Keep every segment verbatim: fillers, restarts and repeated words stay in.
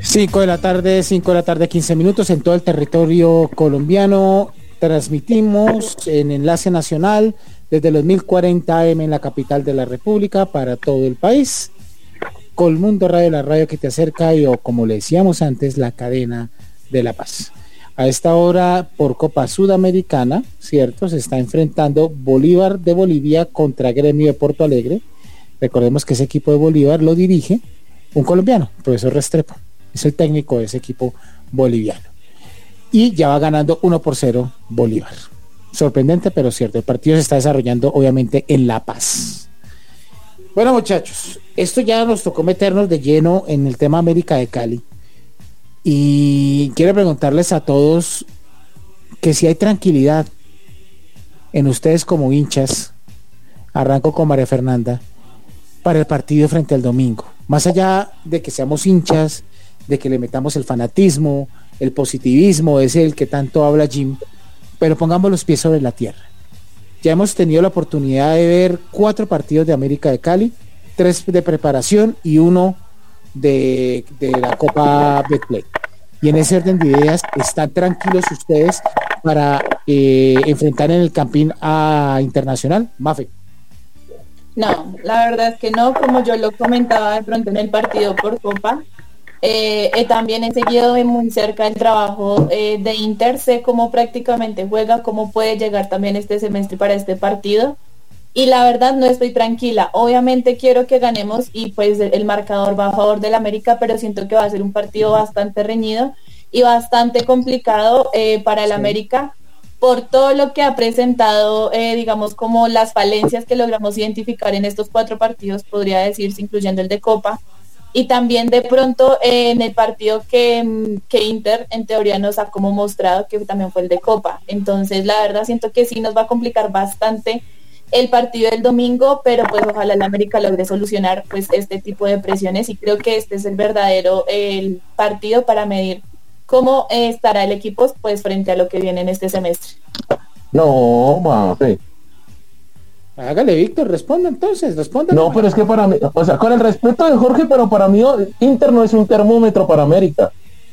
Cinco de la tarde, cinco de la tarde, quince minutos en todo el territorio colombiano. Transmitimos en enlace nacional desde los mil cuarenta A M en la capital de la República para todo el país. Colmundo Radio, la radio que te acerca, y o como le decíamos antes, la cadena de la paz. A esta hora, por Copa Sudamericana, ¿cierto? Se está enfrentando Bolívar de Bolivia contra Gremio de Porto Alegre. Recordemos que ese equipo de Bolívar lo dirige un colombiano, profesor Restrepo. Es el técnico de ese equipo boliviano. Y ya va ganando uno por cero Bolívar. Sorprendente, pero cierto. El partido se está desarrollando, obviamente, en La Paz. Bueno, muchachos, esto ya nos tocó meternos de lleno en el tema América de Cali. Y quiero preguntarles a todos que si hay tranquilidad en ustedes como hinchas, arranco con María Fernanda, para el partido frente al domingo. Más allá de que seamos hinchas, de que le metamos el fanatismo, el positivismo, ese el que tanto habla Jim, pero pongamos los pies sobre la tierra. Ya hemos tenido la oportunidad de ver cuatro partidos de América de Cali, tres de preparación y uno de, de la Copa Betplay. Y en ese orden de ideas, ¿están tranquilos ustedes para eh, enfrentar en el Campín a Internacional? Mafe. No, la verdad es que no, como yo lo comentaba de pronto en el partido por Copa. Eh, eh, también he seguido de muy cerca el trabajo eh, de Inter, sé cómo prácticamente juega, cómo puede llegar también este semestre para este partido, y la verdad no estoy tranquila. Obviamente quiero que ganemos y pues el marcador va a favor del América, pero siento que va a ser un partido bastante reñido y bastante complicado eh, para el sí. América, por todo lo que ha presentado, eh, digamos, como las falencias que logramos identificar en estos cuatro partidos, podría decirse, incluyendo el de Copa. Y también de pronto eh, en el partido que, que Inter en teoría nos ha como mostrado, que también fue el de Copa. Entonces la verdad siento que sí nos va a complicar bastante el partido del domingo, pero pues ojalá el América logre solucionar pues este tipo de presiones, y creo que este es el verdadero el partido para medir cómo eh, estará el equipo pues frente a lo que viene en este semestre. No, va, sí. Hágale, Víctor, responda entonces, responda. No, pero es que para mí, o sea, con el respeto de Jorge, pero para mí Inter no es un termómetro para América.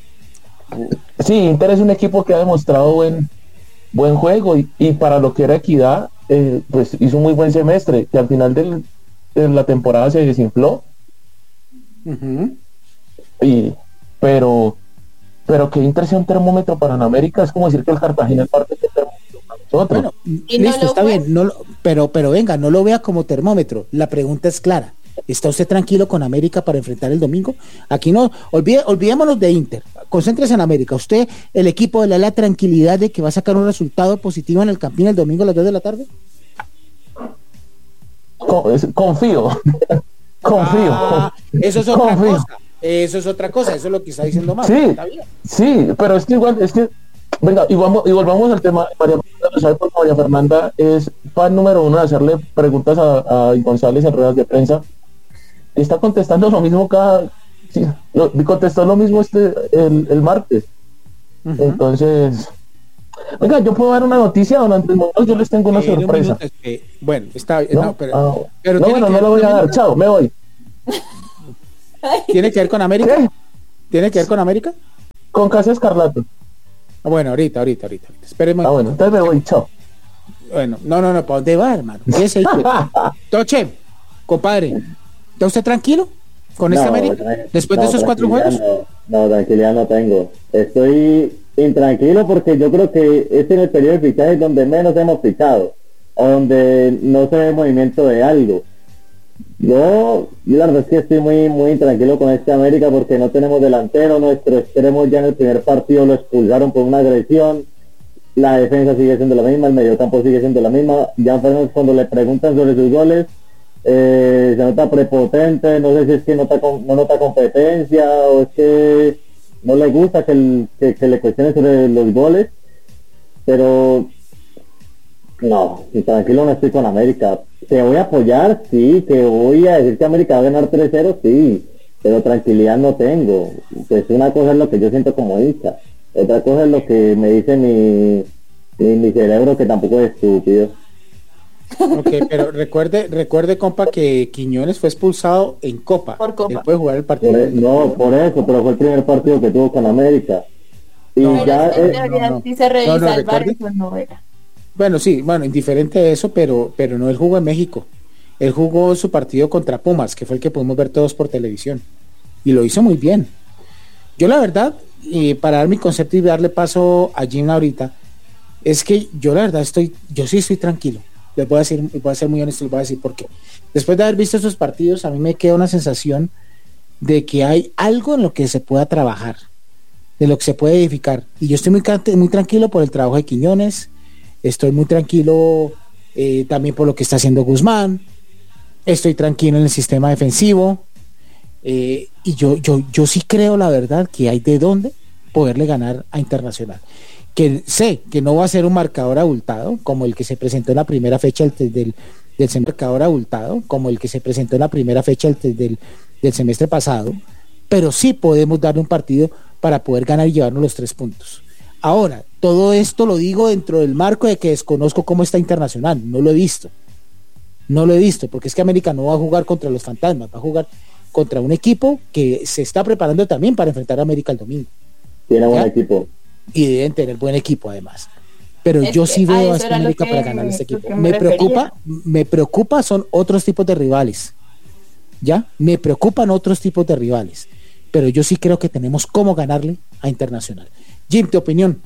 Sí, Inter es un equipo que ha demostrado buen buen juego y, y para lo que era Equidad, eh, pues hizo un muy buen semestre, que al final del, de la temporada se desinfló. Uh-huh. Y, pero, pero que Inter sea un termómetro para América es como decir que el Cartagena es parte del termómetro. Bueno, listo, no está fue. bien, no lo, pero, pero venga, no lo vea como termómetro. La pregunta es clara. ¿Está usted tranquilo con América para enfrentar el domingo? Aquí no, olvide, olvidémonos de Inter, concéntrese en América. Usted, el equipo, le da la tranquilidad de que va a sacar un resultado positivo en el Campín el domingo a las dos de la tarde. Confío, confío. Ah, eso es otra confío. cosa. Eso es otra cosa, eso es lo que está diciendo más. Sí, sí, pero es que igual, es que venga, y, vamos, y volvamos al tema. María Fernanda, ¿sabe por qué María Fernanda es fan número uno de hacerle preguntas a, a González en ruedas de prensa? Y está contestando lo mismo cada... Sí, lo, contestó lo mismo este el, el martes. Uh-huh. Entonces... Venga, yo puedo dar una noticia, don Andrés Muñoz, yo les tengo una eh, sorpresa. Un eh, bueno, está bien. No, no, pero, ah, pero no bueno, no lo voy a dar, chao, me voy. ¿Tiene que ver con América? ¿Qué? ¿Tiene que ver con América? Con Casa Escarlata. Bueno, ahorita, ahorita, ahorita. Espéreme. Ah, bueno, entonces me voy, chao. Bueno, no, no, no, ¿para dónde va, hermano? Ese Toche, compadre, ¿está usted tranquilo con no, esta América? Después no, de esos cuatro juegos. No, no, tranquilidad no tengo. Estoy intranquilo porque yo creo que este es el periodo de fichajes donde menos hemos fichado, o donde no se ve movimiento de algo. Yo, yo la verdad es que estoy muy muy intranquilo con este América porque no tenemos delantero, nuestro extremo ya en el primer partido lo expulsaron por una agresión, la defensa sigue siendo la misma, el mediocampo sigue siendo la misma. Jan Fernández, cuando le preguntan sobre sus goles, eh, se nota prepotente, no sé si es que nota, no nota competencia o es que no le gusta que, el, que, que le cuestionen sobre los goles, pero no, tranquilo, no estoy con América. Te voy a apoyar, sí, que voy a decir que América va a ganar tres cero, sí, pero tranquilidad no tengo. Pues una cosa es lo que yo siento como hincha, otra cosa es lo que me dice mi, mi, mi cerebro, que tampoco es estúpido. Ok, pero recuerde, recuerde, compa, que Quiñones fue expulsado en Copa. Por Copa. Él puede jugar el partido. Por e- no, por eso, pero fue el primer partido que tuvo con América. Y No, Pero ya es que en eh, teoría, no, no. si se revisa No, no, el bar, recuerde. eso no era. Bueno, sí, bueno, indiferente de eso, pero, pero no él jugó en México. Él jugó su partido contra Pumas, que fue el que pudimos ver todos por televisión. Y lo hizo muy bien. Yo la verdad, y para dar mi concepto y darle paso a Jim ahorita, es que yo la verdad estoy, yo sí estoy tranquilo. Les voy a decir, voy a ser muy honesto, les voy a decir por qué. Después de haber visto esos partidos, a mí me queda una sensación de que hay algo en lo que se pueda trabajar, de lo que se puede edificar. Y yo estoy muy, muy tranquilo por el trabajo de Quiñones, estoy muy tranquilo eh, también por lo que está haciendo Guzmán, estoy tranquilo en el sistema defensivo, eh, y yo, yo, yo sí creo la verdad que hay de dónde poderle ganar a Internacional. Que sé que no va a ser un marcador abultado como el que se presentó en la primera fecha del, del, del marcador abultado como el que se presentó en la primera fecha del, del, del semestre pasado, pero sí podemos darle un partido para poder ganar y llevarnos los tres puntos. Ahora, todo esto lo digo dentro del marco de que desconozco cómo está Internacional, no lo he visto, no lo he visto, porque es que América no va a jugar contra los fantasmas, va a jugar contra un equipo que se está preparando también para enfrentar a América el domingo. tiene buen ¿Ya? equipo. Y deben tener buen equipo además. Pero Es yo que sí a veo a eso esta era lo América que- para ganar este lo equipo. que Me, me preocupa, me preocupa son otros tipos de rivales. ¿Ya? Me preocupan otros tipos de rivales. Pero yo sí creo que tenemos cómo ganarle a Internacional. Jim, tu opinión.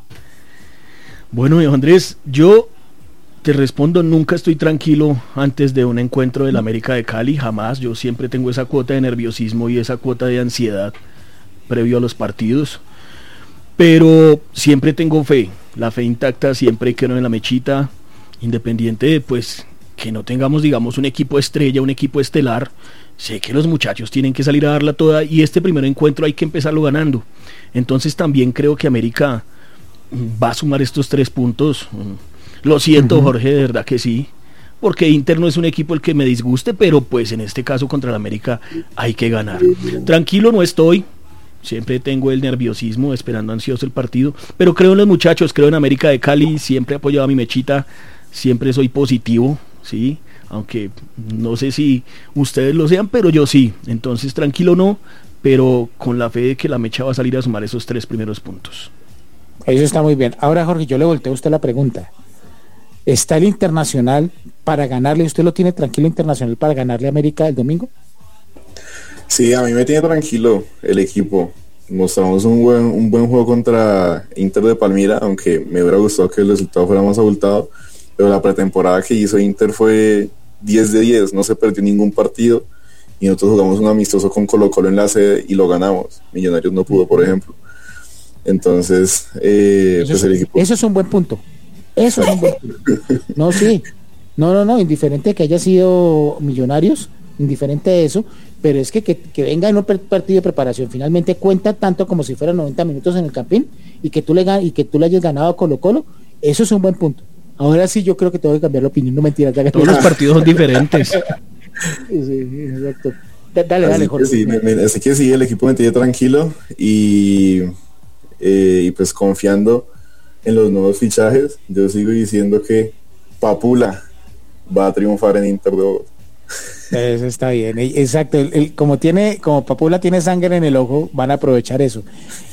Bueno, viejo Andrés, yo te respondo, nunca estoy tranquilo antes de un encuentro del América de Cali, jamás. Yo siempre tengo esa cuota de nerviosismo y esa cuota de ansiedad previo a los partidos. Pero siempre tengo fe, la fe intacta, siempre creo en la mechita, independiente de pues que no tengamos, digamos, un equipo estrella, un equipo estelar. Sé que los muchachos tienen que salir a darla toda y este primer encuentro hay que empezarlo ganando. Entonces también creo que América va a sumar estos tres puntos. Lo siento, uh-huh. Jorge, de verdad que sí, porque Inter no es un equipo el que me disguste, pero pues en este caso contra el América hay que ganar. Tranquilo no estoy, siempre tengo el nerviosismo, esperando ansioso el partido, pero creo en los muchachos, creo en América de Cali, siempre he apoyado a mi mechita, siempre soy positivo, sí, aunque no sé si ustedes lo sean, pero yo sí. Entonces tranquilo no, pero con la fe de que la mecha va a salir a sumar esos tres primeros puntos. Eso está muy bien. Ahora, Jorge, yo le volteo a usted la pregunta. ¿Está el Internacional para ganarle? ¿Usted lo tiene tranquilo Internacional para ganarle a América el domingo? Sí, a mí me tiene tranquilo el equipo. Mostramos un buen, un buen juego contra Inter de Palmira, aunque me hubiera gustado que el resultado fuera más abultado, pero la pretemporada que hizo Inter fue diez de diez, no se perdió ningún partido y nosotros jugamos un amistoso con Colo Colo en la sede y lo ganamos. Millonarios no pudo, por ejemplo. Entonces, eh, eso, pues es, el equipo... eso es un buen punto. Eso es un buen punto. No, sí. No, no, no, indiferente que haya sido Millonarios, indiferente de eso, pero es que, que, que venga en un partido de preparación finalmente cuenta tanto como si fueran noventa minutos en el Campín y que tú le y que tú le hayas ganado a Colo Colo, eso es un buen punto. Ahora sí yo creo que tengo que cambiar la opinión, no mentiras. Todos los partidos son diferentes. Sí, exacto. Dale, dale, Jorge. Así que, sí, me, así que sí, el equipo me tiene tranquilo y, eh, y pues confiando en los nuevos fichajes. Yo sigo diciendo que Papula va a triunfar en Inter de Bogotá. Eso está bien, exacto. El, el, como tiene, como Papula tiene sangre en el ojo, van a aprovechar eso.